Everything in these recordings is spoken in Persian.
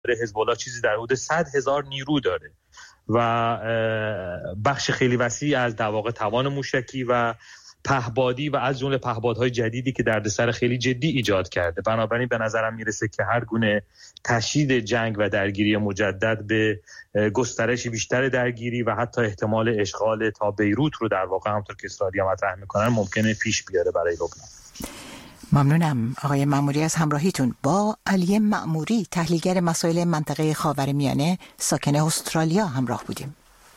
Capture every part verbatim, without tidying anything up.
حزب الله چیزی در حدود صد هزار نیرو داره و بخش خیلی وسیعی از در واقع توان موشکی و پهبادی و از جمله پهپادهای جدیدی که دردسر خیلی جدی ایجاد کرده. بنابراین به نظرم میرسه که هر گونه تشدید جنگ و درگیری مجدد به گسترش بیشتر درگیری و حتی احتمال اشغال تا بیروت رو در واقع همونطور که اسرائیل مطرح میکنن ممکنه پیش بیاره برای لبنان. ممنونم آقای مأموری از همراهیتون. با علی مأموری تحلیلگر مسائل منطقه خاورمیانه ساکن استرالیا همراه بودیم.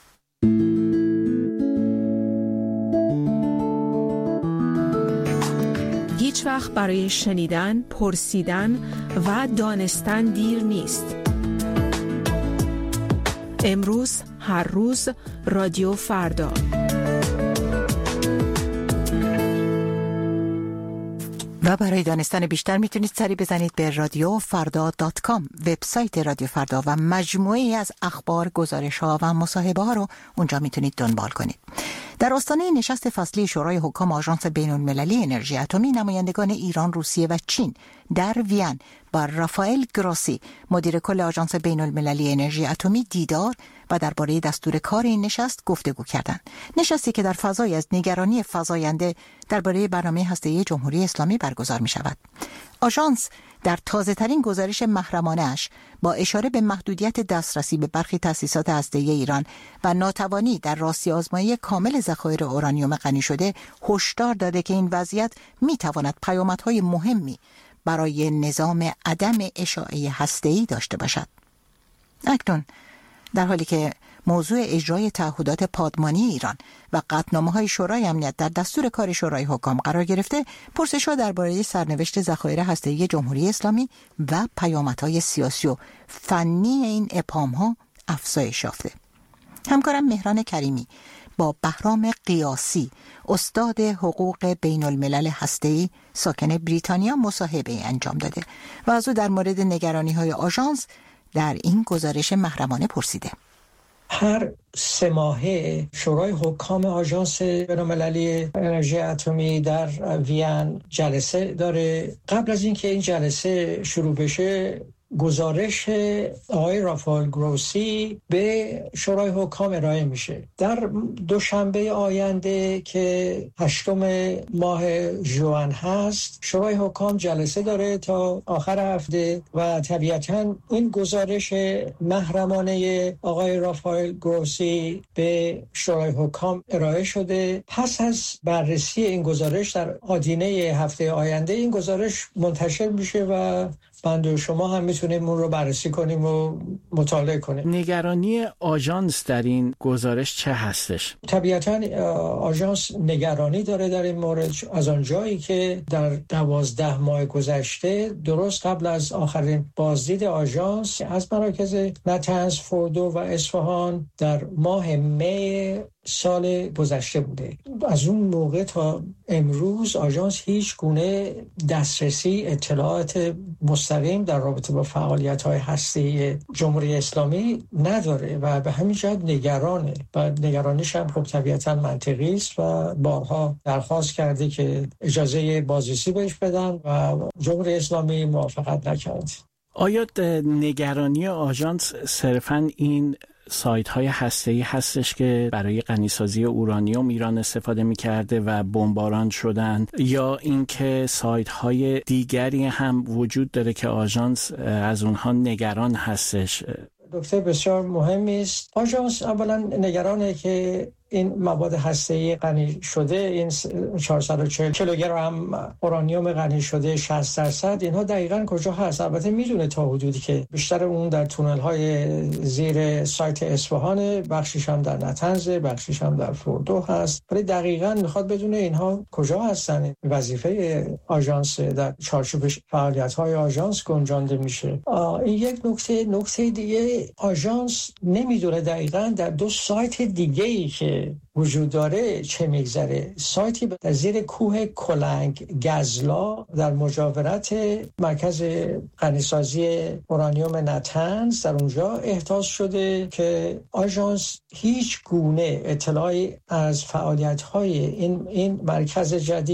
هیچ وقت برای شنیدن، پرسیدن و دانستن دیر نیست. امروز، هر روز، رادیو فردا. و برای دانستن بیشتر میتونید سری بزنید به رادیو فردا دات کام، وبسایت رادیو فردا، و مجموعی از اخبار، گزارش ها و مصاحبه ها رو اونجا میتونید دنبال کنید. در آستانه نشست فصلی شورای حکام آژانس بین‌المللی انرژی اتمی، نمایندگان ایران، روسیه و چین در وین با رافائل گراسی، مدیر کل آژانس بین‌المللی انرژی اتمی، دیدار و درباره دستور کار این نشست گفتگو کردند. نشستی که در فضای از نگرانی فزاینده درباره برنامه هسته‌ای جمهوری اسلامی برگزار می شود. آژانس در تازه‌ترین گزارش محرمانه‌اش با اشاره به محدودیت دسترسی به برخی تأسیسات هسته‌ای ایران و ناتوانی در راستی آزمایی کامل ذخایر اورانیوم غنی شده هشدار داده که این وضعیت می‌تواند پیامدهای مهمی برای نظام عدم اشاعه هسته‌ای داشته باشد. اکنون در حالی که موضوع اجرای تعهدات پادمانی ایران و قطعنامه‌های شورای امنیت در دستور کار شورای حکام قرار گرفته، پرسش‌ها درباره سرنوشت ذخایر هسته‌ای جمهوری اسلامی و پیامدهای سیاسی و فنی این ابهام‌ها افزایش یافته. همکارم مهران کریمی با بهرام قیاسی، استاد حقوق بین الملل هسته‌ای ساکن بریتانیا، مصاحبه انجام داده و از او در مورد نگرانی‌های آژانس در این گزارش محرمانه پرسیده. هر سه ماهه شورای حکام آژانس بین‌المللی انرژی اتمی در وین جلسه داره. قبل از اینکه این جلسه شروع بشه، گزارش آقای رافائل گروسی به شورای حکام ارائه میشه. در دوشنبه آینده که هشتم ماه ژوئن هست، شورای حکام جلسه داره تا آخر هفته و طبیعتاً این گزارش محرمانه آقای رافائل گروسی به شورای حکام ارائه شده. پس از بررسی این گزارش در آدینه هفته آینده این گزارش منتشر میشه و بنده و شما هم میتونیم اون رو بررسی کنیم و مطالعه کنیم. نگرانی آژانس در این گزارش چه هستش؟ طبیعتاً آژانس نگرانی داره در این مورد از آن جایی که در دوازده ماه گذشته، درست قبل از آخرین بازدید آژانس از مراکز نتنز، فوردو و اصفهان در ماه می سال گذشته بوده. از اون موقع تا امروز آژانس هیچ گونه دسترسی اطلاعات مستقیم در رابطه با فعالیت‌های هسته‌ای جمهوری اسلامی نداره و به همین جهت نگرانه و نگرانیش هم خب طبیعتاً منطقی است و بارها درخواست کرده که اجازه بازرسی بهش بدن و جمهوری اسلامی موافقت نکرد. آیا نگرانی آژانس صرفاً این سایت های هسته‌ای هستش که برای غنیسازی اورانیوم ایران استفاده می‌کرده و بمباران شدن، یا اینکه سایت های دیگری هم وجود داره که آژانس از اونها نگران هستش؟ نکته بسیار مهمی است. آژانس اولا نگرانه که این مواد هسته‌ای غنی شده، این چهارصد و چهل کیلوگرم اورانیوم غنی شده شصت درصد، اینها دقیقاً کجا هست؟ البته میدونه تا حدودی که بیشتر اون در تونل‌های زیر سایت اصفهان، بخشش هم در نتنز، بخشش هم در فوردو هست، ولی دقیقاً میخواد بدونه اینها کجا هستن. وظیفه آژانس در چارچوب فعالیت‌های آژانس گنجانده میشه. این یک نکته. نکته دیگه، آژانس نمیدونه دقیقاً در دو سایت دیگه‌ای که وجود داره چه میگذره. سایتی در زیر کوه کلنگ گزلا در مجاورت مرکز غنیسازی اورانیوم نتنز، در اونجا احداث شده که آژانس هیچ گونه اطلاعی از فعالیت‌های این این مرکز جدید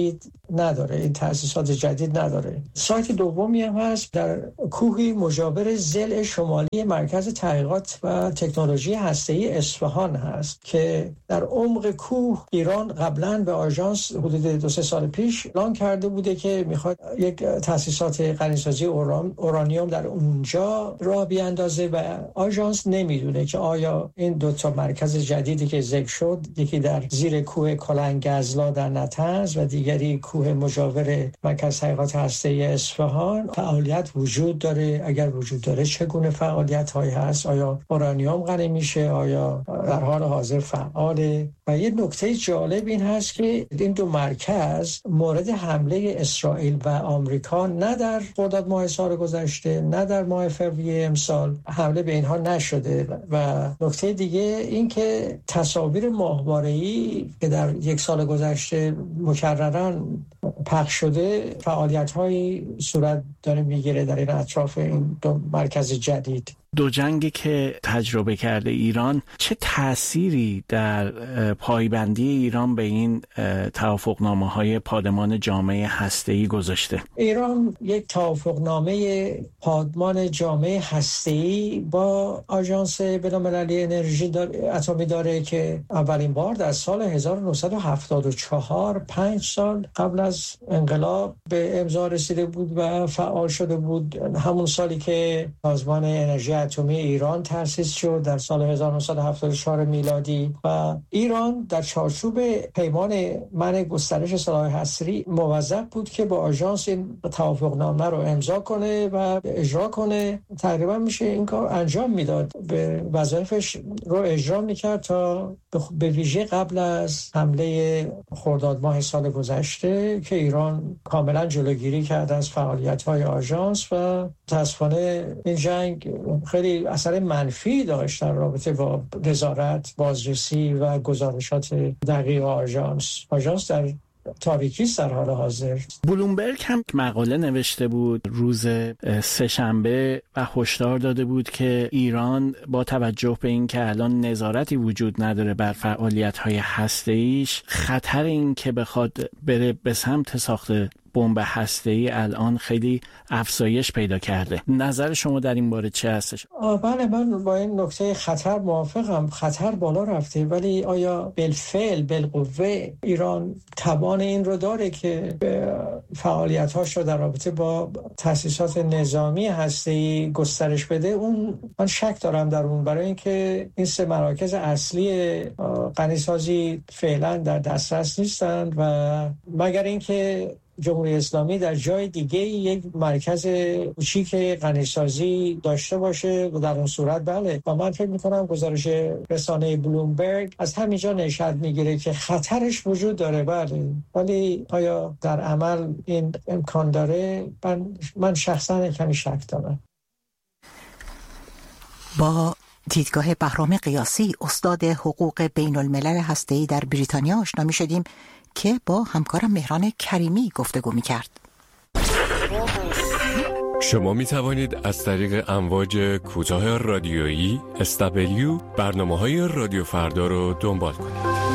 نداره، این تأسیسات جدید نداره. سایت دومی هم هست در کوهی مجاور ضلع شمالی مرکز تحقیقات و تکنولوژی هسته‌ای اصفهان هست که در عمق کوه ایران قبلا به آژانس حدود دو سه سال پیش اعلام کرده بوده که میخواد یک تأسیسات غنیسازی اورانیوم در اونجا راه بیاندازه و آژانس نمیدونه که آیا این دو تا مرکز جدیدی که ذکر شد، یکی در زیر کوه کلنگزلا در نطنز و دیگری کوه مجاور مرکز تحقیقات هسته‌ای اصفهان، فعالیت وجود داره؟ اگر وجود داره چگونه فعالیت‌هایی هست؟ آیا اورانیوم غنی میشه؟ آیا در حال حاضر فعاله؟ و یه نکته جالب این هست که این دو مرکز مورد حمله اسرائیل و آمریکا نه در خرداد ماه سال گذشته نه در ماه فوریه امسال حمله به اینها نشده. و نکته دیگه این که تصاویر ماهواره‌ای که در یک سال گذشته مکرراً پخش شده، فعالیت‌هایی صورت داره میگیره در این اطراف این دو مرکز جدید. دو جنگی که تجربه کرده ایران چه تأثیری در پایبندی ایران به این توافقنامه‌های پادمان جامعه هسته‌ای گذاشته؟ ایران یک توافقنامه پادمان جامعه هسته‌ای با آژانس بین‌المللی انرژی اتمی داره که اولین بار در سال هزار و نهصد و هفتاد و چهار، پنج سال قبل از انقلاب به امضا رسیده بود و فعال شده بود. همون سالی که سازمان انرژی اتمی ایران تأسیس شد در سال هزار و نهصد و هفتاد و چهار میلادی و ایران در چارچوب پیمان منع گسترش سلاح هسته‌ای موظف بود که با آژانس این توافقنامه رو امضا کنه و اجرا کنه. تقریبا میشه این کار انجام میداد، به وظایفش رو اجرا میکرد تا به ویژه قبل از حمله خرداد ماه سال گذشته که ایران کاملا جلوگیری کرد از فعالیت‌های آژانس و متأسفانه این جنگ خیلی اثر منفی داشت در رابطه با نظارت، بازرسی و گزارشات دقیق آژانس. آژانس در تاریکی است در حال حاضر. بلومبرگ هم مقاله نوشته بود روز سه‌شنبه و هشدار داده بود که ایران با توجه به این که الان نظارتی وجود نداره بر فعالیت‌های هسته‌ایش، خطر این که بخواد بره به سمت ساخت بمب هسته‌ای الان خیلی افزایش پیدا کرده. نظر شما در این باره چه هستش؟ بله، من با این نکته خطر موافقم. خطر بالا رفته، ولی آیا بالفعل بالقوه ایران توان این رو داره که فعالیت‌هاش رو در رابطه با تأسیسات نظامی هسته‌ای گسترش بده؟ اون من شک دارم در اون، برای اینکه این سه مراکز اصلی غنیسازی فعلا در دسترس نیستند و مگر اینکه جمهوری اسلامی در جای دیگه یک مرکز کوچیک غنیسازی داشته باشه و در اون صورت بله. و من فکر می‌کنم گزارش رسانه بلومبرگ از همینجا نشأت میگیره که خطرش وجود داره بله، ولی آیا در عمل این امکان داره؟ من, من شخصا کمی شک دارم. با دیدگاه بهرام قیاسی، استاد حقوق بین الملل هسته‌ای در بریتانیا آشنا می‌شدیم که با همکارم مهران کریمی گفتگو می‌کرد. شما می توانید از طریق امواج کوتاه رادیویی اس دبلیو برنامه‌های رادیو فردا رو دنبال کنید.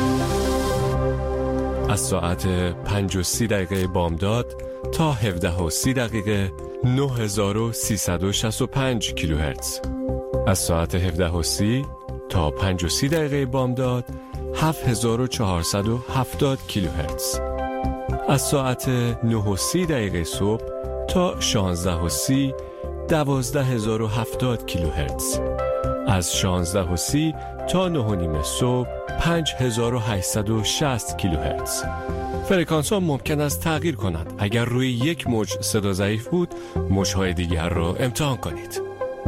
از ساعت پنج و سی دقیقه بامداد تا هفده و سی دقیقه نه هزار و سیصد و شصت و پنج کیلوهرتز. از ساعت هفده و سی تا پنج و سی دقیقه بامداد هفت هزار و چهارصد و هفتاد کیلوهرتز. از ساعت نه و سی دقیقه صبح تا شانزده و سی دوازده هزار و هفتاد کیلوهرتز. از شانزده و سی تا نه و نیم صبح پنج هزار و هشتصد و شصت کیلوهرتز. فرکانس ها ممکن است تغییر کنند. اگر روی یک موج صدا ضعیف بود، موج‌های دیگر را امتحان کنید.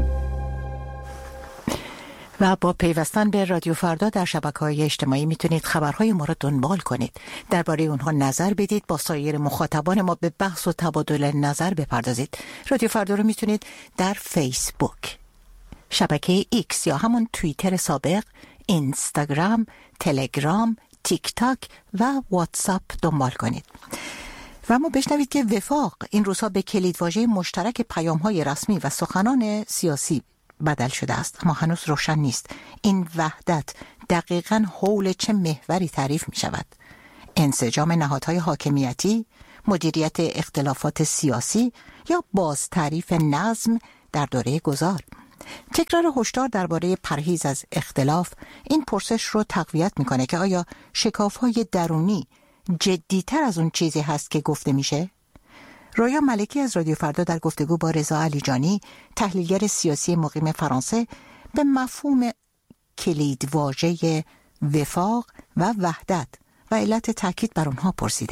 و با پیوستن به رادیو فردا در شبکه‌های اجتماعی میتونید خبرهای ما را دنبال کنید. درباره اونها نظر بدید، با سایر مخاطبان ما به بحث و تبادل نظر بپردازید. رادیو فردا رو میتونید در فیسبوک، شبکه ایکس یا همون توییتر سابق، اینستاگرام، تلگرام، تیک تاک و واتساپ دنبال کنید. و اما بشنوید که وفاق این روزها به کلیدواژه مشترک پیام‌های رسمی و سخنان سیاسی بدل شده است، اما هنوز روشن نیست این وحدت دقیقاً حول چه محوری تعریف می شود. انسجام نهادهای حاکمیتی، مدیریت اختلافات سیاسی یا باز تعریف نظم در دوره گذار. تکرار هشدار درباره پرهیز از اختلاف این پرسش رو تقویت میکنه که آیا شکاف‌های درونی جدی‌تر از اون چیزی هست که گفته میشه؟ رویا ملکی از رادیو فردا در گفتگو با رضا علیجانی، تحلیلگر سیاسی مقیم فرانسه، به مفهوم کلیدواژه وفاق و وحدت و علت تاکید بر اونها پرسیده.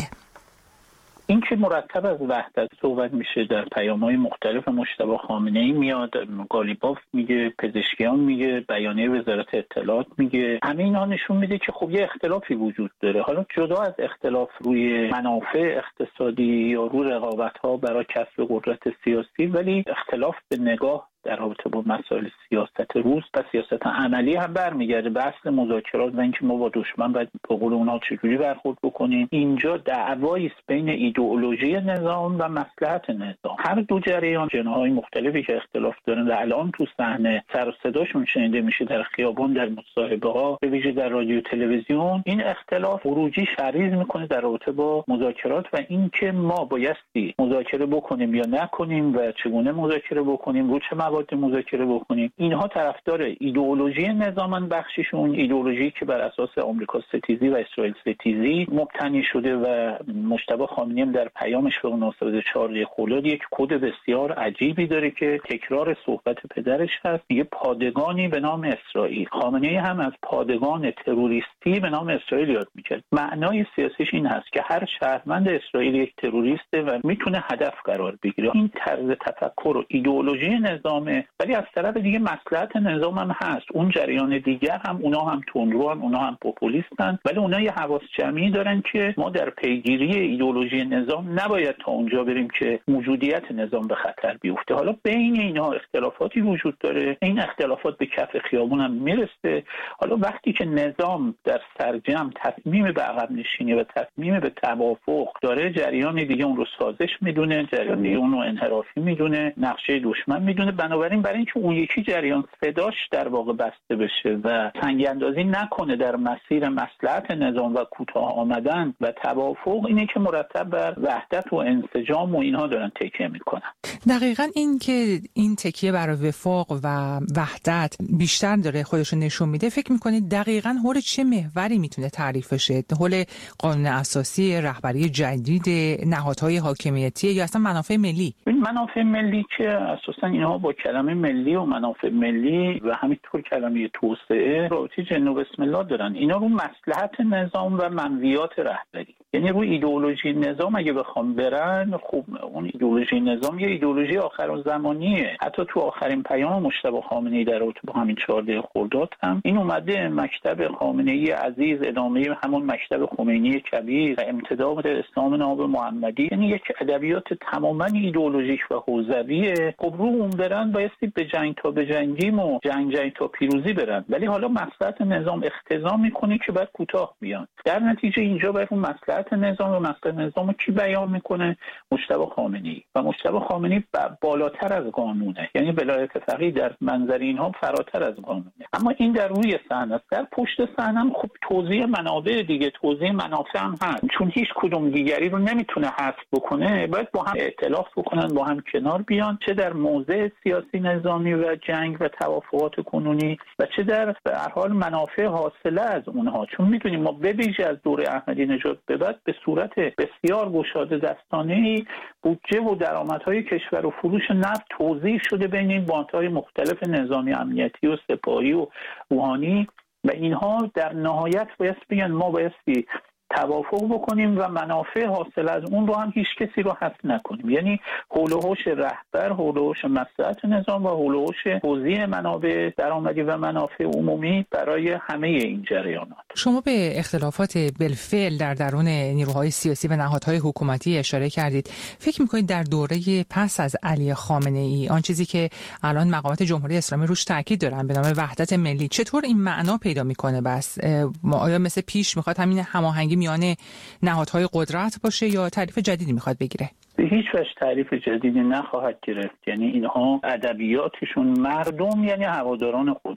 این که مرتب از وحدت صحبت میشه در پیام‌های مختلف مجتبی خامنه‌ای میاد، قالیباف میگه، پزشکیان میگه، بیانیه وزارت اطلاعات میگه، همه اینا نشون میده که خب یه اختلافی وجود داره. حالا جدا از اختلاف روی منافع اقتصادی یا روی رقابت‌ها برای کسب قدرت سیاسی، ولی اختلاف به نگاه در رابطه با مسائل سیاست روز و سیاست عملی هم برمیگرده به اصل مذاکرات و اینکه ما با دشمن باید به قول اونها چجوری برخورد بکنیم. اینجا دعوایی است بین ایدئولوژی نظام و مصلحت نظام. هر دو جریان جناح‌های مختلفی که اختلاف دارن و الان تو صحنه سر و صداشون شنیده میشه در خیابان، در مصاحبه‌ها، به ویژه در رادیو تلویزیون. این اختلاف خروجی شریز میکنه در رابطه با مذاکرات و اینکه ما بایستی مذاکره بکنیم یا نکنیم و چگونه مذاکره بکنیم، رو چه مواد مذاکره بکنیم. اینها طرفدار ایدئولوژی نظامن، بخششون ایدئولوژی که بر اساس آمریکا ستیزی و اسرائیل ستیزی مبتنی شده و مجتبی خامنه‌ای هم در پیامش به مناسبت چهارده خرداد یک کد بسیار عجیبی داره که تکرار صحبت پدرش هست، میگه پادگانی به نام اسرائیل. خامنه‌ای هم از پادگان تروریستی به نام اسرائیل یاد میکرد. معنای سیاسیش این هست که هر شهروند اسرائیل یک تروریسته و میتونه هدف قرار بگیره. این طرز تفکر و ایدئولوژی نظام، ولی از طرف دیگه مصلحت نظام هم هست. اون جریان دیگر هم اونا هم تندرو هم اونا هم پوپولیستن، ولی اونا یه حواس جمعی دارن که ما در پیگیری ایدئولوژی نظام نباید تا اونجا بریم که موجودیت نظام به خطر بیفته. حالا بین اینها اختلافاتی وجود داره، این اختلافات به کف خیابون هم میرسه. حالا وقتی که نظام در سرجم تصمیم به عقب نشینی و تصمیم به توافق داره، جریان دیگه اون رو سازش میدونه، جریان دیگه اون رو انحرافی میدونه، نقشه دشمن میدونه. بنابراین برای اینکه اون یکی جریان صداش در واقع بسته بشه و سنگ اندازی نکنه در مسیر مصلحت نظام و کوتاه آمدن و توافق، اینه که مرتب بر وحدت و انسجام و اینها دارن تکیه میکنن. دقیقاً این که این تکیه بر وفاق و وحدت بیشتر داره خودش رو نشون میده، فکر میکنید دقیقاً حول چه محوری میتونه تعریف بشه؟ حول قانون اساسی، رهبری جدید، نهادهای حاکمیتی یا اصلا منافع ملی؟ این منافع ملی که اساساً اینها با کلمه ملی و منافع ملی و همینطور کلمه توسعه رابطه جن و بسم الله دارن. اینا رو مصلحت نظام و منویات رهبری، یعنی روی ایدئولوژی نظام اگه بخوام برن، خب اون ایدئولوژی نظام یه ایدئولوژی آخرالزمانیه. حتی تو آخرین پیام مجتبی خامنه‌ای در رابطه با همین چهارده خرداد هم این اومده مکتب خامنه‌ای عزیز ادامه همون مکتب خمینی کبیر و امتداد اسلام ناب محمدی، یعنی یک ادبیات تماما ایدئولوژیک و حوزویه. خب رو اون برن بایستی به جنگ تا به جنگیم و جنگ جنگ تا پیروزی برن، ولی حالا مصلحت نظام اقتضا میکنه که باید کوتاه بیان. در نتیجه اینجا باید اون مصلحت نظام و مصلحت نظام رو کی بیان میکنه؟ مجتبی خامنه‌ای. و مجتبی خامنه‌ای بالاتر از قانونه، یعنی ولایت فقیه در منظر اینها فراتر از قانونه. اما این در روی صحنه است. در پشت صحنه هم خب توزیع منابع دیگه، توزیع منافع هم هست، چون هیچ کدوم دیگری رو نمیتونه حذف بکنه، باید با هم ائتلاف بکنن، با هم کنار بیان، چه در موضع سیاسی نظامی و جنگ و توافقات کنونی و چه در به هر حال منافع حاصله از اونها. چون میدونیم ما به ویژه از دوره احمدی نژاد به بعد به صورت بسیار گشاده دستانه‌ای بودجه و درآمدهای کشور و فروش نفت توزیع شده بین این باندهای مختلف نظامی، امنیتی و سپاهی و روحانی و اینها در نهایت باید بگن ما بایستی توافق بکنیم و منافع حاصل از اون رو هم هیچ کسی رو حذف نکنیم. یعنی حول و حوش رهبر، حول و حوش مصلحت نظام و حول و حوش توزیع منابع درآمدی و منافع عمومی برای همه این جریانات. شما به اختلافات بالفعل در درون نیروهای سیاسی و نهادهای حکومتی اشاره کردید. فکر می‌کنید در دوره پس از علی خامنه‌ای آن چیزی که الان مقامات جمهوری اسلامی روش تاکید دارن به نام وحدت ملی چطور این معنا پیدا می‌کنه؟ بس آیا مثل پیش می‌خواد همین هماهنگی میان نهادهای قدرت باشه یا تعریف جدیدی میخواد بگیره؟ به هیچ وجه تعریف جدیدی نخواهد گرفت. یعنی اینها ادبیاتشون مردم یعنی هواداران خودشون،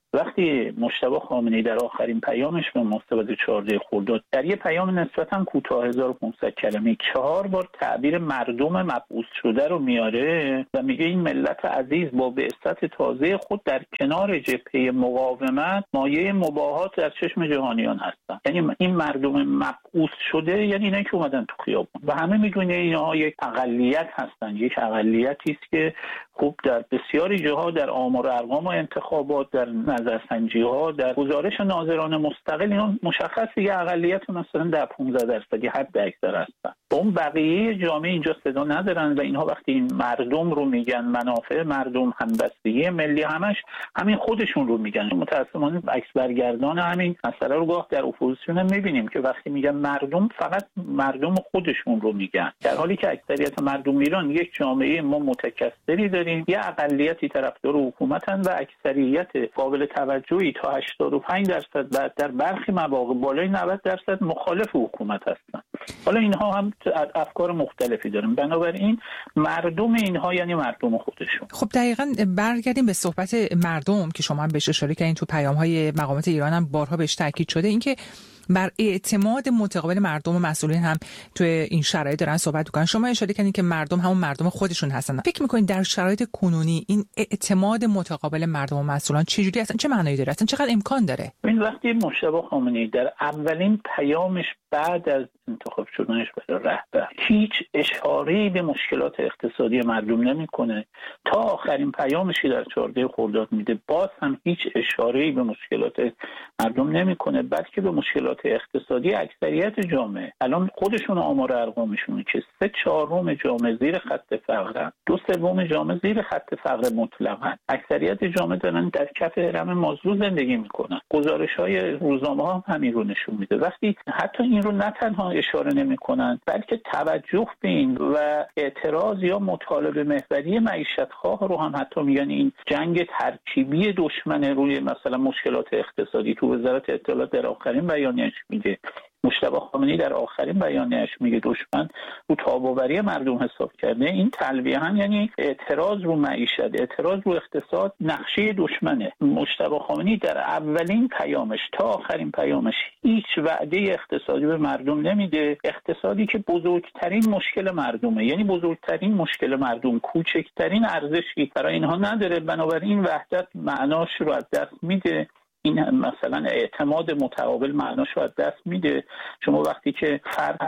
وقتی مجتبی خامنه‌ای در آخرین پیامش به مصوبه چهارده خرداد در یه پیام نسبتاً کوتاه هزار و پانصد کلمه‌ای چهار بار تعبیر مردم مبعوث شده رو میاره و میگه این ملت عزیز با بعثت تازه خود در کنار جبهه مقاومت مایه مباهات در چشم جهانیان هستن. یعنی این مردم مبعوث شده یعنی اینا که اومدن تو خیابون و همه میدونه اینا یک اقلیت هستن، یک اقلیتی است که خب در بسیاری جاها در آمار و ارقام و انتخابات، در نظرسنجی‌ها، در گزارش ناظران مستقل اینا مشخصه یه اقلیت مثلا در پانزده درصد حد اکثر هستن. اون بقیه جامعه اینجا صدا ندارن و اینها وقتی این مردم رو میگن، منافع مردم، همبستگی ملی، همش همین خودشون رو میگن. متأسفانه عکس برگردان همین مسئله رو گاه در اپوزیسیون میبینیم که وقتی میگن مردم فقط مردم خودشون رو میگن، در حالی که اکثریت مردم ایران یک جامعه ما متکثری داریم، یه اقلیتی طرفدار حکومتن و اکثریت قابل توجهی تا هشتاد و پنج درصد و در برخی مواقع بالای نود درصد مخالف حکومت هستن. حالا اینها هم افکار مختلفی دارن، بنابراین مردم اینها یعنی مردم خودشون. خب دقیقاً برگردیم به صحبت مردم که شما هم بهش اشاره کردین، تو پیام‌های مقامات ایران هم بارها بهش تاکید شده، اینکه بر اعتماد متقابل مردم و مسئولین هم تو این شرایط دارن صحبت می‌کنن. شما اشاره کردین که مردم همون مردم خودشون هستن. فکر می‌کنین در شرایط کنونی این اعتماد متقابل مردم و مسئولان چجوری هستن؟ چه معنایی داره؟ اصلا چقدر امکان داره؟ این وقتی مجتبی خامنه‌ای در اولین پیامش بعد از انتخاب شدنش برای رهبر هیچ اشاره‌ای به مشکلات اقتصادی مردم نمی‌کنه، تا آخرین پیامش در چهارده خرداد میده باز هم هیچ اشاره‌ای به مشکلات مردم نمی‌کنه، بلکه به مشکلات اقتصادی اکثریت جامعه. الان خودشون آمار ارقامشونه که سه چهارم جامعه زیر خط فقرن، دو سوم جامعه زیر خط فقر مطلقاً. اکثریت جامعه دارن در کف هرم مازلو زندگی میکنن. گزارش‌های روزنامه‌ها هم همین رو نشون میده. وقتی حتی این رو نه تنها اشاره نمیکنن بلکه توجه به این و اعتراض یا مطالبه محوری معیشت‌خواه رو هم حتی میگن این جنگ ترکیبی دشمن روی مثلا مشکلات اقتصادی. تو وزارت اطلاعات در آخرین بیانیه‌اش میگه، مجتبی خامنه‌ای در آخرین بیانیه‌اش میگه دشمن رو تاب‌آوری مردم حساب کرده. این تلویح هم یعنی اعتراض رو معیشت، اعتراض رو اقتصاد نقشه دشمنه. مجتبی خامنه‌ای در اولین پیامش تا آخرین پیامش هیچ وعده اقتصادی به مردم نمیده، اقتصادی که بزرگترین مشکل مردمه، یعنی بزرگترین مشکل مردم، کوچکترین ارزشی برای اینها نداره. بنابراین وحدت معناش رو از دست میده، این مثلا اعتماد متقابل معناش رو از دست میده. شما وقتی که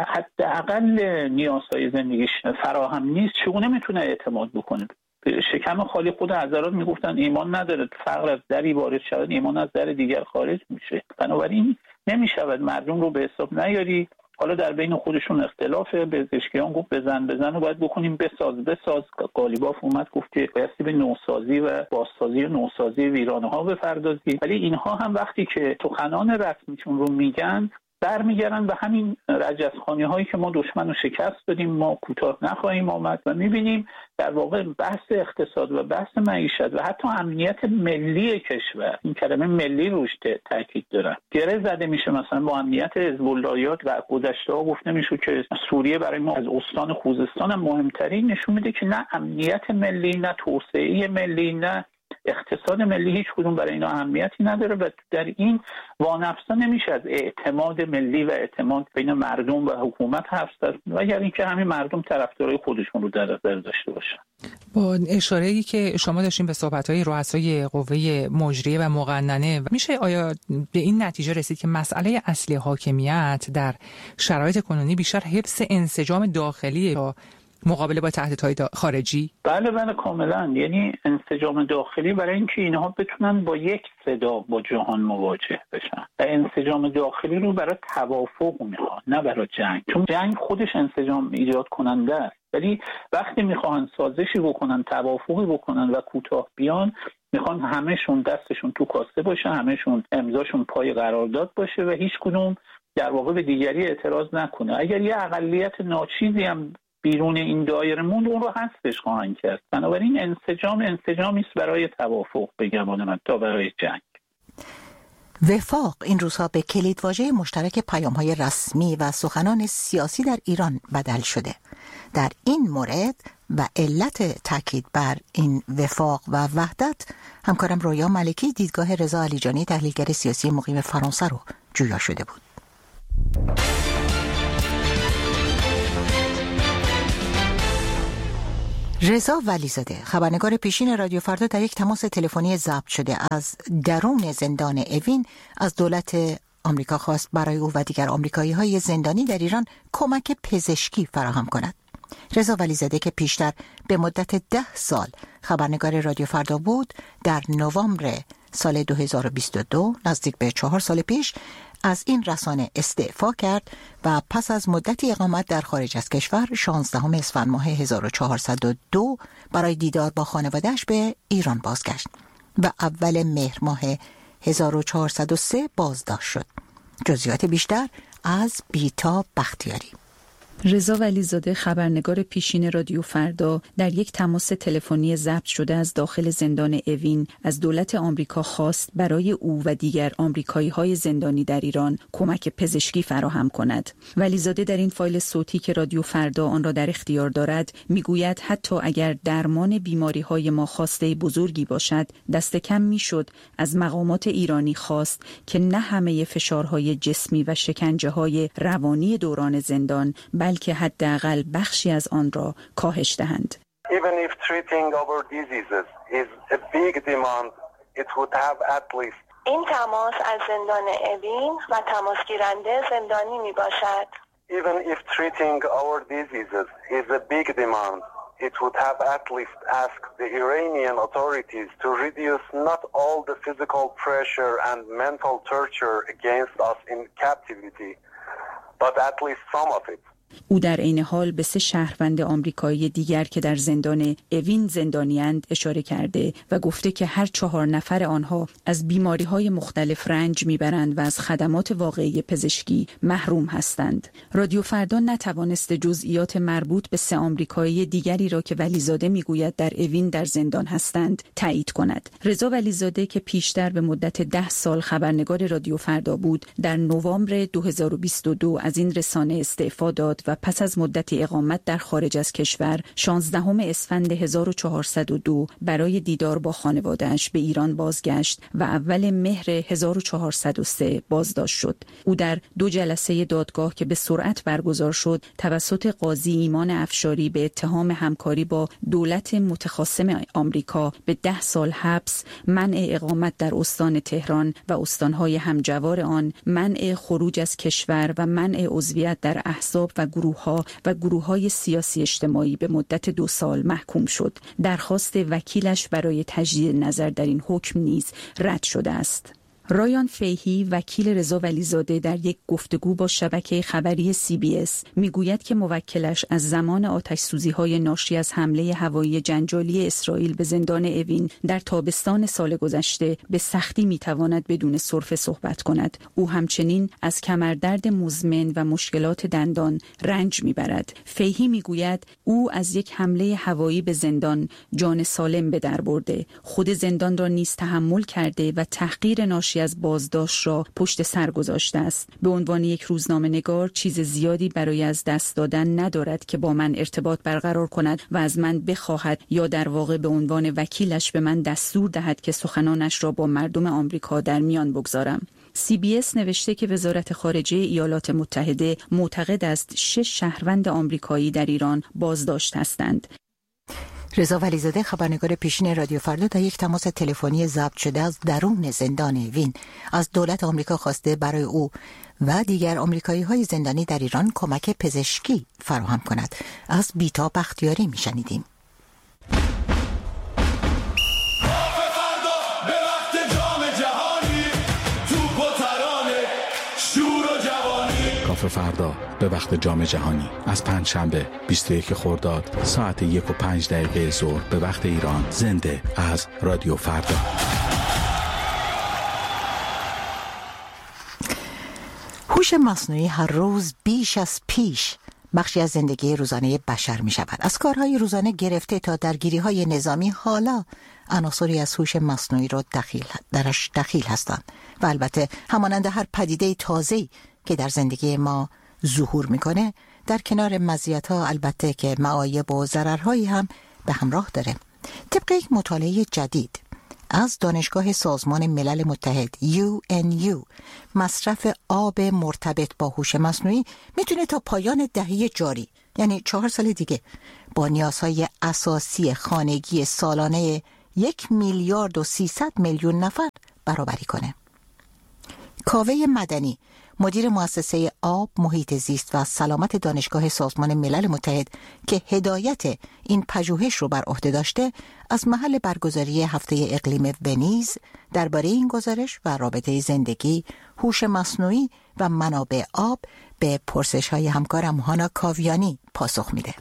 حداقل نیازهای زندگیش فراهم نیست چگونه میتونه اعتماد بکنه؟ شکم خالی خود حضرات میگفتن ایمان نداره، فقر از دری وارد شود ایمان از در دیگر خارج میشه. بنابراین نمیشود مردم رو به حساب نیاری. حالا در بین خودشون اختلاف، پزشکیان گفت بزن بزن رو باید بکنیم، بساز بساز. قالیباف اومد گفت که بایستی به نوسازی و بازسازی و نوسازی ویرانه ها بپردازی. ولی اینها هم وقتی که سخنان رسمیشون رو میگن برمیگردن به همین رجزخوانی هایی که ما دشمن رو شکست دادیم، ما کوتاه نخواهیم آمد و میبینیم در واقع بحث اقتصاد و بحث معیشت و حتی امنیت ملی کشور، این کلمه ملی روش تاکید دارن، گره زده میشه. مثلا با امنیت حزب اللهیات و گذشته ها گفته میشه که سوریه برای ما از استان خوزستان هم مهمترین. نشون میده که نه امنیت ملی، نه توسعه ملی، نه اقتصاد ملی، هیچ کدوم برای اینا اهمیتی نداره و در این وانفسا نمیشه از اعتماد ملی و اعتماد بین مردم و حکومت حرف زد، مگر اینکه همین مردم طرفدارای خودشون رو در نظر داشته باشن. با اشاره‌ای که شما داشتین به صحبت‌های رؤسای قوه مجریه و مقننه، میشه آیا به این نتیجه رسید که مسئله اصلی حاکمیت در شرایط کنونی بیشتر حفظ انسجام داخلی یا مقابله با تهدیدهای خارجی؟ بله بله کاملا. یعنی انسجام داخلی برای اینکه اینها بتونن با یک صدا با جهان مواجه بشن و انسجام داخلی رو برای توافق میخوان نه برای جنگ، چون جنگ خودش انسجام ایجاد کننده است. ولی وقتی میخوان سازشی بکنن، توافقی بکنن و کوتاه بیان، میخوان همهشون دستشون تو کاسه باشه، همهشون امضاشون پای قرارداد باشه و هیچ کدوم در واقع به دیگری اعتراض نکنه. اگر یه اقلیت ناچیزی هم بیرون این دایره موند اون رو حذفش خواهند کرد. بنابراین انسجام انسجامی است برای توافق بگم من تا برای جنگ. وفاق این روزها به کلیدواژه مشترک پیام‌های رسمی و سخنان سیاسی در ایران بدل شده. در این مورد و علت تاکید بر این وفاق و وحدت همکارم رویا ملکی دیدگاه رضا علیجانی تحلیلگر سیاسی مقیم فرانسه رو جویا شده بود. رضا ولیزاده خبرنگار پیشین رادیو فردا در یک تماس تلفنی ضبط شده از درون زندان اوین از دولت آمریکا خواست برای او و دیگر آمریکایی‌های زندانی در ایران کمک پزشکی فراهم کند. رضا ولیزاده که پیشتر به مدت ده سال خبرنگار رادیو فردا بود، در نوامبر سال دو هزار و بیست و دو نزدیک به چهار سال پیش از این رسانه استعفا کرد و پس از مدتی اقامت در خارج از کشور شانزدهم اسفند ماه هزار و چهارصد و دو برای دیدار با خانواده‌اش به ایران بازگشت و اول مهر ماه هزار و چهارصد و سه بازداشت شد. جزئیات بیشتر از بیتا بختیاری. رضا ولیزاده خبرنگار پیشین رادیو فردا در یک تماس تلفنی ضبط شده از داخل زندان اوین از دولت آمریکا خواست برای او و دیگر آمریکایی‌های زندانی در ایران کمک پزشکی فراهم کند. ولیزاده در این فایل صوتی که رادیو فردا آن را در اختیار دارد میگوید حتی اگر درمان بیماری‌های ما خواسته بزرگی باشد، دست کم میشد از مقامات ایرانی خواست که نه همه فشارهای جسمی و شکنجه‌های روانی دوران زندان بلکه حداقل بخشی از آن را کاهش دهند. Even if treating our diseases is a big demand, it would have at least. این تماس از زندان اوین و تماس گیرنده زندانی می باشد. Even if treating our diseases is a big demand, it would have at least asked the Iranian authorities to reduce not all the physical pressure and mental torture against us in captivity, but at least some of it. او در عین حال به سه شهروند آمریکایی دیگر که در زندان اوین زندانی‌اند اشاره کرده و گفته که هر چهار نفر آنها از بیماری‌های مختلف رنج می‌برند و از خدمات واقعی پزشکی محروم هستند. رادیو فردا نتوانست جزئیات مربوط به سه آمریکایی دیگری را که ولیزاده می‌گوید در اوین در زندان هستند تایید کند. رضا ولیزاده که پیشتر به مدت ده سال خبرنگار رادیو فردا بود، در نوامبر دو هزار و بیست و دو از این رسانه استعفا داد و پس از مدتی اقامت در خارج از کشور شانزدهم اسفند هزار و چهارصد و دو برای دیدار با خانواده‌اش به ایران بازگشت و اول مهر هزار و چهارصد و سه بازداشت شد. او در دو جلسه دادگاه که به سرعت برگزار شد توسط قاضی ایمان افشاری به اتهام همکاری با دولت متخاصم آمریکا به ده سال حبس، منع اقامت در استان تهران و استانهای همجوار آن، منع خروج از کشور و منع عضویت در احزاب و گروه‌ها و گروه‌های سیاسی اجتماعی به مدت دو سال محکوم شد. درخواست وکیلش برای تجدید نظر در این حکم نیز رد شده است. رایان فیهی وکیل رضا ولیزاده در یک گفتگو با شبکه خبری سی بی اس میگوید که موکلش از زمان آتش‌سوزی‌های ناشی از حمله هوایی جنجالی اسرائیل به زندان اوین در تابستان سال گذشته به سختی میتواند بدون سرفه صحبت کند. او همچنین از کمردرد مزمن و مشکلات دندان رنج میبرد. فیهی میگوید او از یک حمله هوایی به زندان جان سالم به در برده، خود زندان را نیز تحمل کرده و تحقیر ناشی از بازداشت را پشت سر گذاشته است. به عنوان یک روزنامه نگار چیز زیادی برای از دست دادن ندارد که با من ارتباط برقرار کند و از من بخواهد یا در واقع به عنوان وکیلش به من دستور دهد که سخنانش را با مردم آمریکا در میان بگذارم. سی بی اس نوشته که وزارت خارجه ایالات متحده معتقد است شش شهروند آمریکایی در ایران بازداشت هستند. رضا ولیزاده خبرنگار پیشین رادیو فردا در یک تماس تلفنی ضبط شده از درون زندان وین از دولت آمریکا خواسته برای او و دیگر آمریکایی‌های زندانی در ایران کمک پزشکی فراهم کند. از بیتا بختیاری میشنیدیم. فردا به وقت جام جهانی از پنجشنبه بیست و یک خرداد ساعت یک و پنج دقیقه ظهر به وقت ایران، زنده از رادیو فردا. هوش مصنوعی هر روز بیش از پیش بخشی از زندگی روزانه بشر می شود. از کارهای روزانه گرفته تا درگیری های نظامی، حالا عناصری از هوش مصنوعی را دخیل درش دخیل هستند و البته همانند هر پدیده تازه‌ای که در زندگی ما ظهور میکنه در کنار مزیت‌ها البته که معایب و ضررهایی هم به همراه داره. طبق یک مطالعه جدید از دانشگاه سازمان ملل متحد یو ان یو، مصرف آب مرتبط با هوش مصنوعی میتونه تا پایان دهه جاری، یعنی چهار سال دیگه، با نیازهای اساسی خانگی سالانه یک میلیارد و سیصد میلیون نفر برابری کنه. کاوه مدنی، مدیر مؤسسه آب، محیط زیست و سلامت دانشگاه سازمان ملل متحد که هدایت این پژوهش رو بر عهده داشته، از محل برگزاری هفته اقلیم ونیز درباره این گزارش و رابطه زندگی، هوش مصنوعی و منابع آب به پرسش‌های همکارم هانا کاویانی پاسخ میده.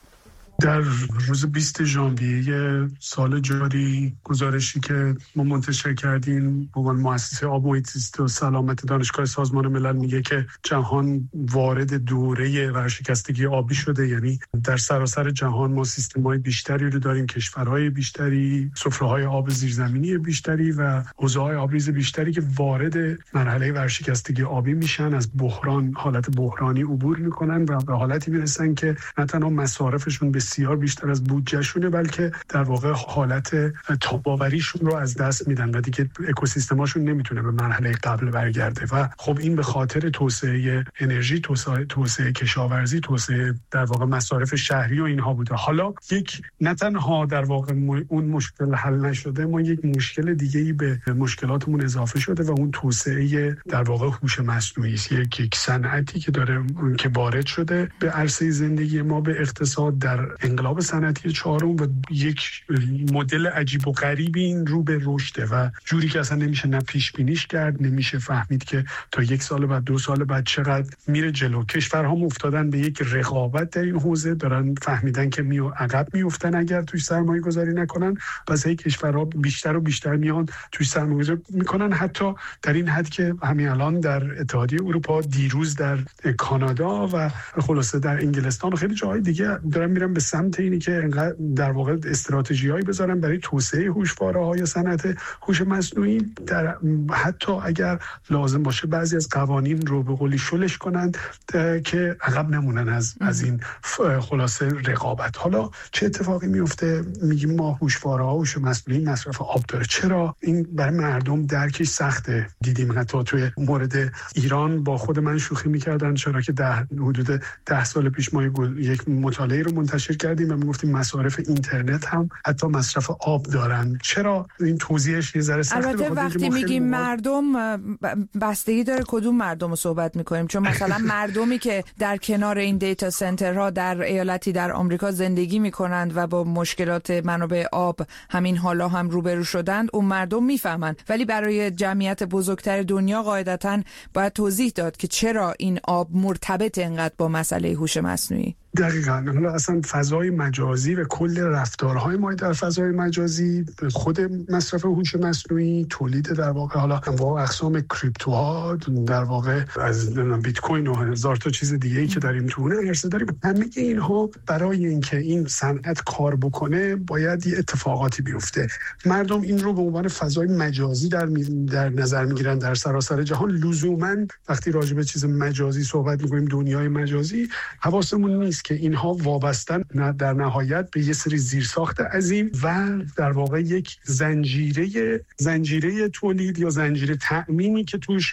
در روز بیست ژانویه سال جاری گزارشی که ما منتشر کردیم به عنوان مؤسسه آب، محیط زیست و سلامت دانشگاه سازمان ملل میگه که جهان وارد دوره ورشکستگی آبی شده. یعنی در سراسر جهان ما سیستم‌های بیشتری رو داریم، کشورهای بیشتری، سفره‌های آب زیرزمینی بیشتری و حوضه‌های آبریز بیشتری که وارد مرحله ورشکستگی آبی میشن، از بحران، حالت بحرانی عبور میکنن و به حالتی میرسن که نه تنها مصارفشون بسیار بیشتر از بودجهشونه، بلکه در واقع حالت تاباوریشون رو از دست میدن و دیگه اکوسیستماشون نمیتونه به مرحله قبل برگرده. و خب این به خاطر توسعه انرژی، توسعه, توسعه کشاورزی، توسعه در واقع مصارف شهری و اینها بوده. حالا یک نه تنها در واقع اون مشکل حل نشده، ما یک مشکل دیگه‌ای به مشکلاتمون اضافه شده و اون توسعه در واقع هوش مصنوعی است. یک یک صنعتی که داره که وارد شده به عرصه زندگی ما، به اقتصاد، در انقلاب صنعتی چهارم و یک مدل عجیب و غریبی این رو به رشده و جوری که اصلا نمیشه نه پیش بینیش کرد، نمیشه فهمید که تا یک سال بعد، دو سال بعد چقدر میره جلو. کشورها افتادن به یک رقابت در این حوزه، دارن فهمیدن که میو عقب میافتن اگر توش سرمایه گذاری نکنن. پس این کشورها بیشتر و بیشتر میان توش سرمایه گذاری میکنن، حتی در این حد که همین الان در اتحادیه اروپا، دیروز در کانادا و خلاصه در انگلستان و خیلی جاهای دیگه دارن میرن به سمت اینی که انقدر در واقع استراتژی‌هایی بذارن برای توسعه هوشواره‌های صنعت هوش مصنوعی، در حتی اگر لازم باشه بعضی از قوانین رو به قولی شلش کنند که عقب نمونن از از این خلاصه رقابت. حالا چه اتفاقی میفته؟ میگیم ما هوشواره‌ها، هوش مصنوعی مصرف آب داره. چرا این برای مردم درکش سخته؟ دیدیم حتی توی مورد ایران با خود من شوخی می‌کردن، چرا که ده حدود ده سال پیش ما یک مطالعه رو منتشر کردیم و میگفتیم مصارف اینترنت هم حتی مصرف آب دارن. چرا این توضیحش یه ذره سخته؟ البته وقتی میگیم مردم بستگی داره کدوم مردم رو صحبت میکنیم، چون مثلا مردمی که در کنار این دیتا سنترها در ایالتی در آمریکا زندگی میکنند و با مشکلات منابع آب همین حالا هم روبرو شدند، اون مردم میفهمن. ولی برای جمعیت بزرگتر دنیا قاعدتاً باید توضیح داد که چرا این آب مرتبط اینقدر با مسئله هوش مصنوعی. دقیقاً. حالا اصلا فضای مجازی و کل رفتارهای ما در فضای مجازی، خود مصرف هوش مصنوعی، تولید در واقع حالا انواع اقسام کریپتوها، در واقع از بیت کوین و هزار تا چیز دیگه‌ای که داریم تو اون عرصه داریم، همه اینها برای اینکه این صنعت کار بکنه باید یه اتفاقاتی بیفته. مردم این رو به عنوان فضای مجازی در در نظر میگیرن در سراسر جهان. لزوماً وقتی راجع به چیز مجازی صحبت می‌کنیم، دنیای مجازی، حواسمون نیست که اینها وابستن در نهایت به یه سری زیرساخت عظیم و در واقع یک زنجیره زنجیره تولید یا زنجیره تأمینی که توش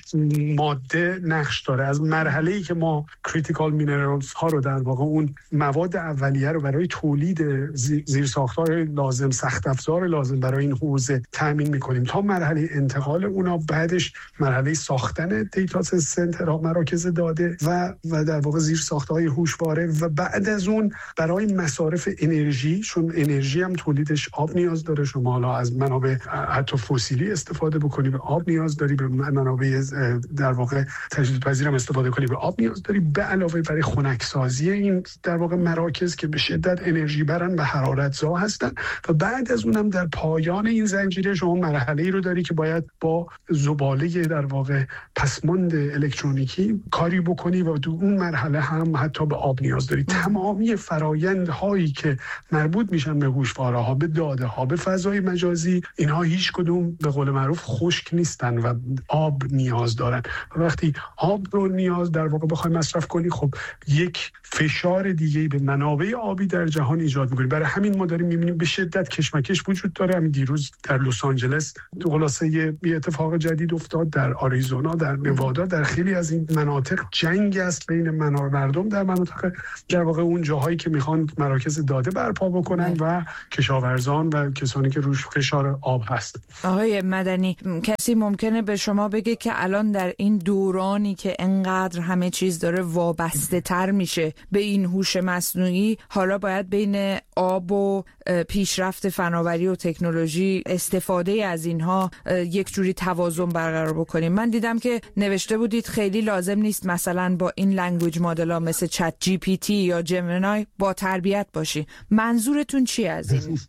ماده نقش داره. از مرحله‌ای که ما کریتیکال مینرالز ها رو، در واقع اون مواد اولیه رو برای تولید زیرساخت‌های لازم، سخت افزار لازم برای این حوزه تأمین می‌کنیم، تا مرحله انتقال اونا، بعدش مرحله ساختن دیتا سنترها، مراکز داده و و در واقع زیرساخت‌های هوشواره، و بعد از اون برای مصارف انرژی، چون انرژی هم تولیدش آب نیاز داره. شما حالا از منابع حتی فسیلی استفاده بکنی، به آب نیاز داری، به منابع در واقع تجدیدپذیر هم استفاده کنی، به آب نیاز داری. به علاوه برای خنکسازی این در واقع مراکز که به شدت انرژی برن و حرارت‌زا هستن، و بعد از اونم در پایان این زنجیره شما مرحله‌ای رو داری که باید با زباله در واقع پسماند الکترونیکی کاری بکنی و تو اون مرحله هم حتی به آب نیاز داری. تمامی فرایندهایی که مربوط میشن به هوشواره‌ها، به داده‌ها، به فضای مجازی، اینها هیچ کدوم به قول معروف خشک نیستن و آب نیاز دارن. و وقتی آب رو نیاز در واقع بخوای مصرف کنی، خب یک فشار دیگه به منابع آبی در جهان ایجاد می‌کنی. برای همین ما داریم می‌بینیم به شدت کشمکش وجود داره. همین دیروز در لس آنجلس خلاصه یه اتفاق جدید افتاد، در آریزونا، در نوادا، در خیلی از این مناطق جنگ است بین مردم در مناطق در واقع اون جاهایی که میخوان مراکز داده برپا بکنن و کشاورزان و کسانی که روش فشار آب هست. آقای مدنی، کسی ممکنه به شما بگه که الان در این دورانی که انقدر همه چیز داره وابسته تر میشه به این هوش مصنوعی، حالا باید بین آب و پیشرفت فناوری و تکنولوژی استفاده از اینها یک جوری توازن برقرار بکنیم؟ من دیدم که نوشته بودید خیلی لازم نیست مثلا با این لنگویج مدل‌ها مثل چت جی پی تی یا جمینای با تربیت باشی. منظورتون چی از این؟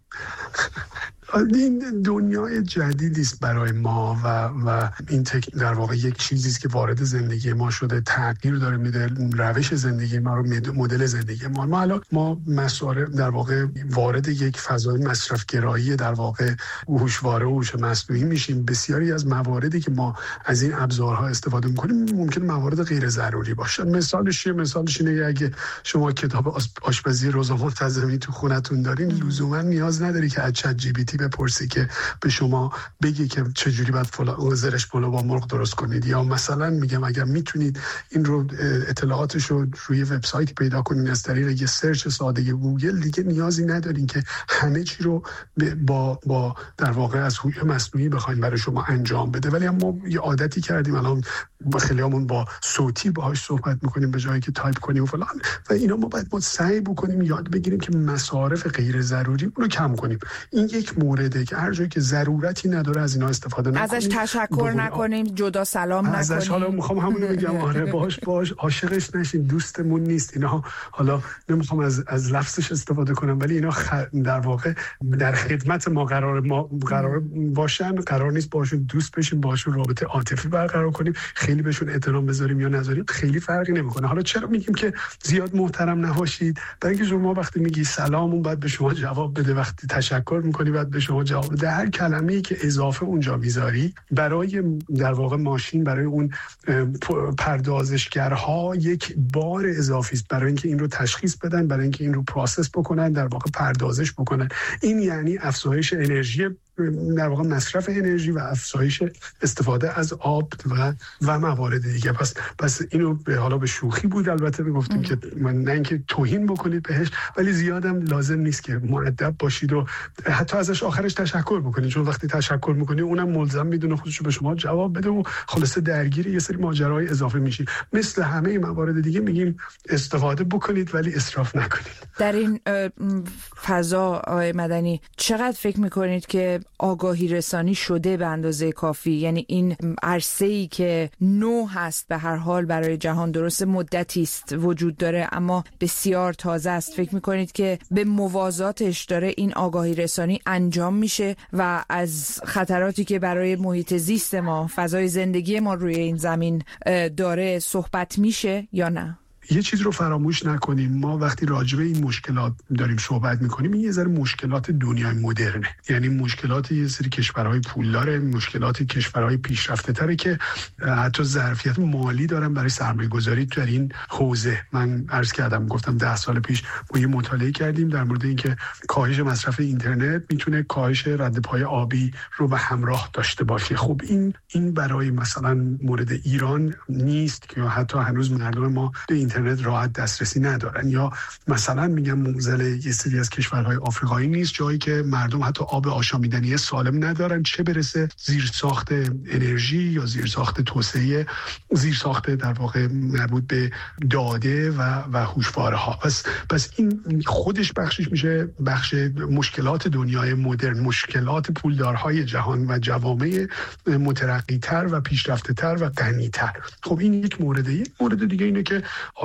این دنیای جدیدی است برای ما و و این تک در واقع یک چیزی است که وارد زندگی ما شده، تغییر داره میده روش زندگی ما رو، مدل زندگی ما. ما الان ما مسائل در واقع وارد یک فضای مصرف گرایی در واقع هوشواره و هوش مصنوعی میشیم. بسیاری از مواردی که ما از این ابزارها استفاده میکنیم ممکن موارد غیر ضروری باشن. مثالش چیه؟ مثالش اینه اگه شما کتاب آشپزی روزا منتظمی تو خونتون دارین، لزوما نیاز نداری که از چت جی پی تی بپرسی که به شما بگی که چجوری باید فلان زرش پلو با مرغ درست کنید. یا مثلا میگم اگر میتونید این رو اطلاعاتش رو روی وبسایت پیدا کنین از طریق یه سرچ ساده گوگل، دیگه نیازی ندارین که همه چی رو با با در واقع از هوش مصنوعی بخواید برای شما انجام بده. ولی ما یه عادتی کردیم الان با خیلیامون با صوتی باهاش صحبت میکنیم به جایی که تایپ کنیم و فلان، و اینا ما باید ما سعی بکنیم یاد بگیریم که مصارف غیر ضروری رو کم کنیم. این یک مورده که هر جایی که ضرورتی نداره از اینا استفاده نکنیم، ازش تشکر نکنیم، جدا سلام نکنیم. ازش حالا میخوام همون رو بگم، آره باش باش عاشقش نشین، دوستمون نیست. اینا حالا نمیخوام از از لفظش استفاده کنم، ولی اینا خ... در واقع در خدمت ما قرار ما قرار باشن، قرار نیست باشون دوست بشیم، باشون رابطه عاطفی برقرار کنیم، خیلی بهشون احترام بذاریم یا نذاریم خیلی فرقی نمیکنه. حالا چرا میگیم که زیاد محترم نباشید؟ برای اینکه شما وقتی میگی سلام اون بعد به شما جواب بده، وقتی تشکر میکنی بعد به شما جواب بده. هر کلمه‌ای که اضافه اونجا میذاری برای در واقع ماشین، برای اون پردازشگرها یک بار اضافی است برای اینکه این رو تشخیص بدن، برای اینکه این رو پروسس بکنن، در واقع پردازش بکنن. این یعنی افزایش انرژی، در واقع مصرف انرژی و افزایش استفاده از آب و و موارد دیگه. پس پس اینو به حالا به شوخی بود البته میگفتیم که من نه اینکه توهین بکنید بهش، ولی زیادم لازم نیست که مؤدب باشید و حتی ازش آخرش تشکر بکنید، چون وقتی تشکر میکنید اونم ملزم میدونه خودشو به شما جواب بده و خلاص درگیر یه سری ماجراهای اضافه میشی. مثل همه موارد دیگه میگیم استفاده بکنید ولی اسراف نکنید. در این فضا آقای مدنی چقدر فکر میکنید که آگاهی رسانی شده به اندازه کافی؟ یعنی این عرصه‌ای که نو هست به هر حال برای جهان، درست مدتی است وجود داره اما بسیار تازه است، فکر میکنید که به موازاتش داره این آگاهی رسانی انجام میشه و از خطراتی که برای محیط زیست ما، فضای زندگی ما روی این زمین داره صحبت میشه یا نه؟ یه چیز رو فراموش نکنیم، ما وقتی راجع به این مشکلات داریم صحبت میکنیم، این یه ذره مشکلات دنیای مدرنه، یعنی مشکلات یه سری کشورهای پولدار، مشکلات کشورهای پیشرفته تره که حتی ظرفیت مالی دارن برای سرمایه گذاری در این حوزه. من عرض کردم، گفتم ده سال پیش ما یه مطالعه کردیم در مورد اینکه کاهش مصرف اینترنت میتونه کاهش رد پای آبی رو به همراه داشته باشه. خب این این برای مثلا مورد ایران نیست که حتی هنوز مردم ما به اینترنت راحت دسترسی ندارن، یا مثلا میگم موزل یه سری از کشورهای آفریقایی نیست، جایی که مردم حتی آب آشامیدنی سالم ندارن، چه برسه زیرساخت انرژی یا زیرساخت توسعه، زیرساخت در واقع مربوط به داده و و هوشواره ها. پس پس این خودش بخشش میشه بخش مشکلات دنیای مدرن، مشکلات پولدارهای جهان و جوامع مترقی تر و پیشرفته تر و غنی تر. خب این یک مورد. یک مورد دیگه اینه که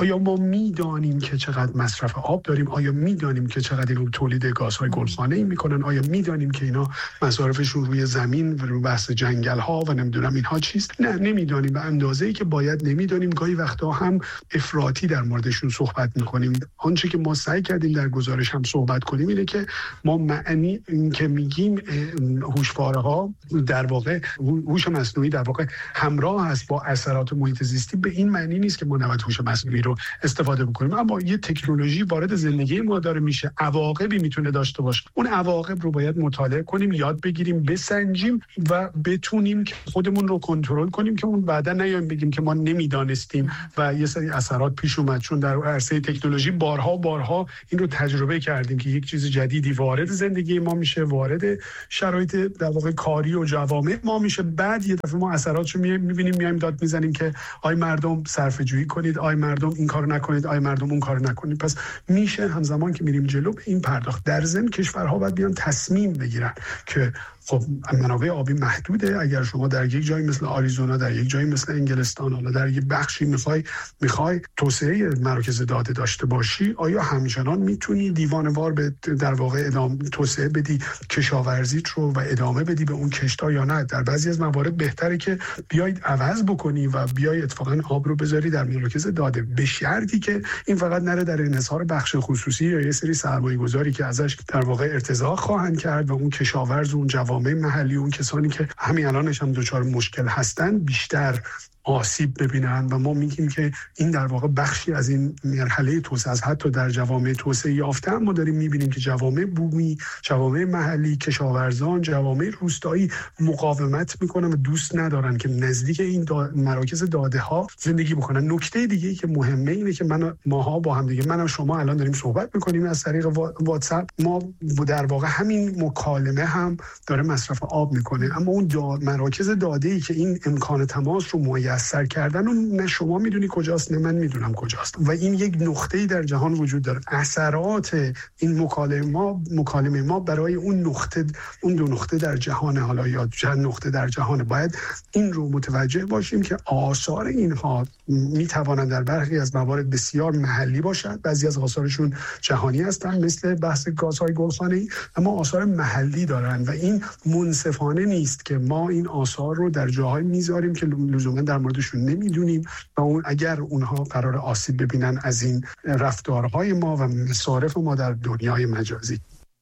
آیا ما میدانیم که چقدر مصرف آب داریم؟ آیا میدانیم که چقدر اینا تولید گازهای گلخانه‌ای میکنن؟ آیا میدانیم که اینا مصارفشون روی زمین و روی بحث جنگل ها و نمیدونم اینها چیست؟ نه، نمیدانیم. به اندازه‌ای که باید نمیدانیم. گاهی وقتا هم افراطی در موردشون صحبت میکنیم. آنچه که ما سعی کردیم در گزارش هم صحبت کنیم اینه که ما معنی این که میگیم هوشواره ها در واقع هوش مصنوعی در واقع همراه است با اثرات محیط زیستی، به این معنی نیست که ما نباید هوش مصنوعی رو استفاده بکنیم. اما یه تکنولوژی وارد زندگی ما داره میشه، عواقبی میتونه داشته باشه. اون عواقب رو باید مطالعه کنیم، یاد بگیریم، بسنجیم و بتونیم که خودمون رو کنترل کنیم که اون بعدا نیایم بگیم که ما نمیدانستیم و یه سری اثرات پیش اومد. چون در عرصه تکنولوژی بارها بارها این رو تجربه کردیم که یک چیز جدیدی وارد زندگی ما میشه، وارد شرایط در واقع کاری و جوامع ما میشه، بعد یه دفعه ما اثراتشو میبینیم، میایم داد میزنیم که آی مردم صرفه جویی کنید، آی مردم این کارو نکنید، آی مردم اون کارو نکنید. پس میشه همزمان که میریم جلو به این پرداخت. در ضمن کشورها باید بیان تصمیم بگیرن که خب منابع آبی محدوده. اگر شما در یک جایی مثل آریزونا، در یک جایی مثل انگلستان، حالا در یک بخشی میخوای میخوای توسعه مراکز داده داشته باشی، آیا همچنان میتونی دیوانه‌وار به در واقع ادامه توسعه بدی کشاورزیت رو و ادامه بدی به اون کشتا یا نه؟ در بعضی از موارد بهتره که بیاید عوض بکنی و بیای اتفاقا آب رو بذاری در مراکز داده، به شرطی که این فقط نره در انحصار بخش خصوصی یا یه سری سرمایه‌گذاری که ازش در واقع ارتزاق خواهند کرد و اون کشاورز و اون جوامع محلی، اون کسانی که همین الانش هم دچار مشکل هستن، بیشتر آسیب ببینن. و ما میگیم که این در واقع بخشی از این مرحله توسعه از حتی در جوامع توسعه یافته هم ما داریم میبینیم که جوامع بومی، جوامع محلی، کشاورزان، جوامع روستایی مقاومت میکنن و دوست ندارن که نزدیک این دا مراکز داده ها زندگی بکنن. نکته دیگه که مهمه اینه که من ماها با هم دیگه، من و شما الان داریم صحبت میکنیم از طریق واتساپ، ما در واقع همین مکالمه هم داره مصرف آب میکنه، اما اون دا مراکز داده ای که این امکان تماس رو اثر کردن و نه شما میدونی کجاست نه من میدونم کجاست و این یک نقطه‌ای در جهان وجود داره. اثرات این مکالمه ما مکالمه ما برای اون نقطه اون دو نقطه در جهان، حالا یا چند نقطه در جهان، باید این رو متوجه باشیم که آثار اینها میتوانند در برخی از موارد بسیار محلی باشد، بعضی از آثارشون جهانی هستند مثل بحث گازهای گلخانه‌ای، اما آثار محلی دارن و این منصفانه نیست که ما این آثار رو در جاهای میذاریم که لزوما در موردشون نمیدونیم و اون اگر اونها قرار آسیب ببینن از این رفتارهای ما و مصارف ما در دنیای مجازی.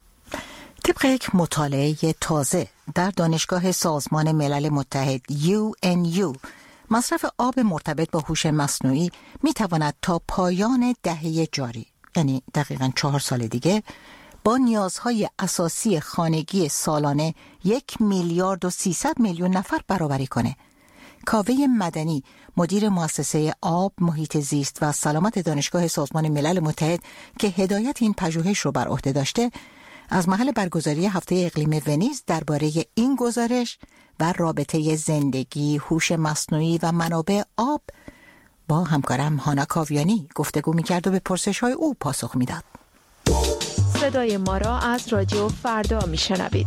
طبق یک مطالعه تازه در دانشگاه سازمان ملل متحد یو ان یو، مصرف آب مرتبط با هوش مصنوعی میتواند تا پایان دهه جاری، یعنی دقیقاً چهار سال دیگه، با نیازهای اساسی خانگی سالانه یک میلیارد و سیصد میلیون نفر برابری کنه. کاوه مدنی، مدیر مؤسسه آب، محیط زیست و سلامت دانشگاه سازمان ملل متحد که هدایت این پژوهش رو بر عهده داشته، از محل برگزاری هفته اقلیم ونیز درباره این گزارش و رابطه زندگی، هوش مصنوعی و منابع آب با همکارم هانا کاویانی گفتگو می‌کرد و به پرسش‌های او پاسخ می‌داد. صدای ما را از رادیو فردا می‌شنوید.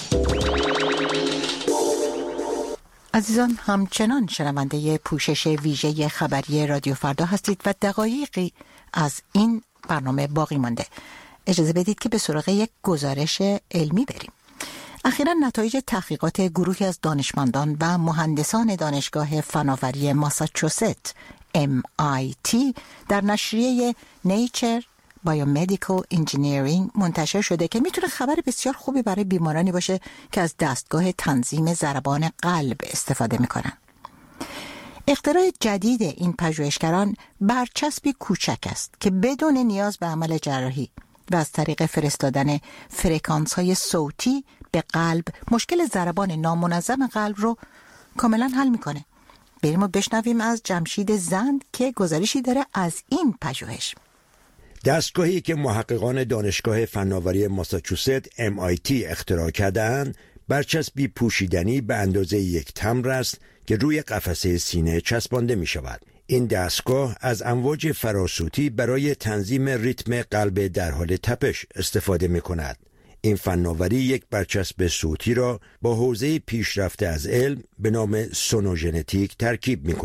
عزیزان، همچنان شنونده پوشش ویژه خبری رادیو فردا هستید و دقایقی از این برنامه باقی مانده. اجازه بدید که به سراغ یک گزارش علمی بریم. اخیراً نتایج تحقیقات گروهی از دانشمندان و مهندسان دانشگاه فناوری ماساچوست ام آی تی در نشریه نیچر بایومدیکال انجینیرینگ منتشر شده که میتونه خبر بسیار خوبی برای بیمارانی باشه که از دستگاه تنظیم ضربان قلب استفاده میکنن. اختراع جدید این پژوهشگران برچسبی کوچک است که بدون نیاز به عمل جراحی و از طریق فرستادن فرکانس های صوتی به قلب مشکل ضربان نامنظم قلب رو کاملا حل میکنه. بریم و بشنویم از جمشید زند که گزارشی داره از این پژوهش. دستگاهی که محققان دانشگاه فناوری ماساچوست ام آی تی اختراع کردند، برچسبی پوشیدنی به اندازه یک تمبر است که روی قفسه سینه چسبانده می شود. این دستگاه از امواج فراسوتی برای تنظیم ریتم قلب در حال تپش استفاده می کند. این فناوری یک برچسب صوتی را با حوزه پیشرفته از علم به نام سونوژنتیک ترکیب می کند.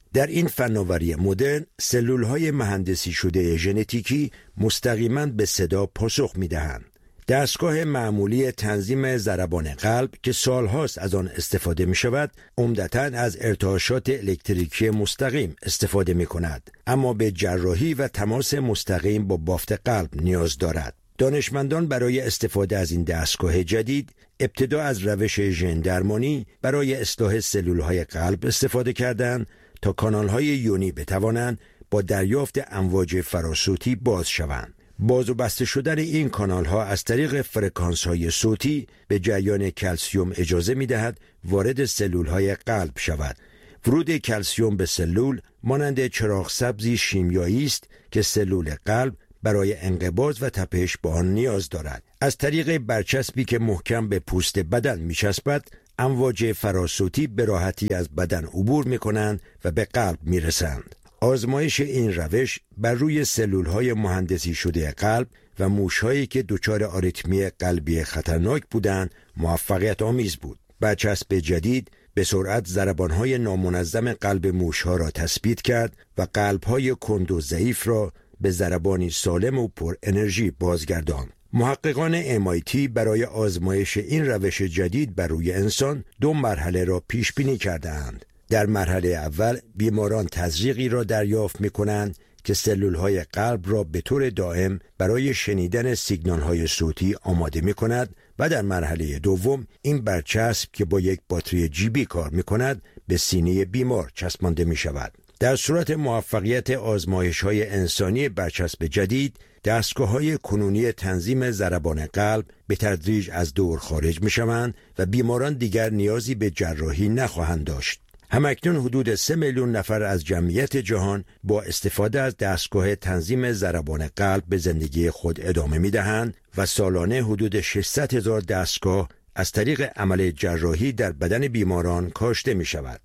در این فناوری مدرن سلول‌های مهندسی شده ژنتیکی مستقیما به صدا پاسخ می‌دهند. دستگاه معمولی تنظیم ضربان قلب که سالهاست از آن استفاده می‌شود، عمدتاً از ارتعاشات الکتریکی مستقیم استفاده می‌کند، اما به جراحی و تماس مستقیم با بافت قلب نیاز دارد. دانشمندان برای استفاده از این دستگاه جدید ابتدا از روش ژن درمانی برای اصلاح سلول‌های قلب استفاده کردند تا کانال‌های یونی بتوانند با دریافت امواج فراسوتی باز شوند. باز و بسته شدن این کانال‌ها از طریق فرکانس‌های صوتی به جریان کلسیم اجازه می‌دهد وارد سلول‌های قلب شود. ورود کلسیم به سلول مانند چراغ سبزی شیمیایی است که سلول قلب برای انقباض و تپش به آن نیاز دارد. از طریق برچسبی که محکم به پوست بدن می‌چسبد، امواج فراسوتی به راحتی از بدن عبور می‌کنند و به قلب می‌رسند. آزمایش این روش بر روی سلول‌های مهندسی شده قلب و موش‌هایی که دچار آریتمی قلبی خطرناک بودند موفقیت آمیز بود. برچسب جدید به سرعت ضربان‌های نامنظم قلب موش‌ها را تثبیت کرد و قلب‌های کند و ضعیف را به ضربانی سالم و پر انرژی بازگرداند. محققان ام آی تی برای آزمایش این روش جدید بر روی انسان دو مرحله را پیش بینی کردند. در مرحله اول بیماران تزریقی را دریافت می‌کنند که سلول‌های قلب را به طور دائم برای شنیدن سیگنال‌های صوتی آماده می‌کند و در مرحله دوم این برچسب که با یک باتری جیبی کار می‌کند به سینه بیمار چسبانده می‌شود. در صورت موفقیت آزمایش‌های انسانی برچسب جدید، دستگاه‌های کنونی تنظیم ضربان قلب به تدریج از دور خارج می‌شوند و بیماران دیگر نیازی به جراحی نخواهند داشت. همکنون حدود سه میلیون نفر از جمعیت جهان با استفاده از دستگاه تنظیم ضربان قلب به زندگی خود ادامه می‌دهند و سالانه حدود ششصد هزار دستگاه از طریق عمل جراحی در بدن بیماران کاشته می‌شود.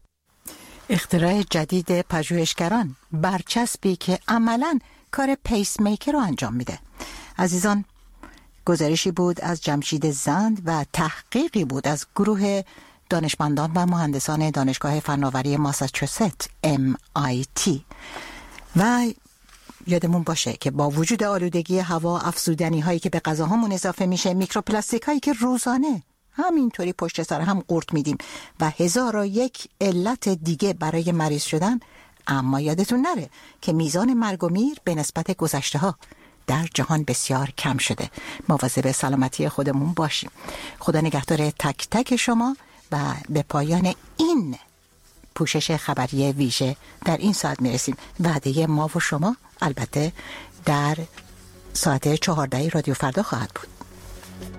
اختراع جدید پژوهشگران، برچسبی که عملاً کار پیس میکر رو انجام میده. عزیزان، گزارشی بود از جمشید زند و تحقیقی بود از گروه دانشمندان و مهندسان دانشگاه فناوری ماساچوست ام آی تی. و یادمون باشه که با وجود آلودگی هوا، افزودنی هایی که به غذاهامون اضافه میشه، میکروپلاستیک هایی که روزانه همینطوری پشت سر هم قورت میدیم و هزار و یک علت دیگه برای مریض شدن، اما یادتون نره که میزان مرگ و میر به نسبت گذشته ها در جهان بسیار کم شده. مواظب سلامتی خودمون باشیم. خدا نگهدار تک تک شما و به پایان این پوشش خبری ویژه در این ساعت میرسیم. وعده ما و شما البته در ساعت چهارده رادیو فردا خواهد بود.